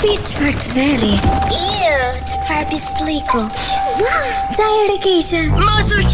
Bi çfarë të veri? Çfarë bislliku? Sa herë e keqe? Mos u